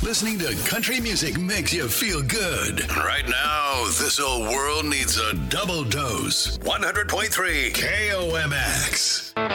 Listening to country music makes you feel good. Right now, this old world needs a double dose. 100.3 KOMX.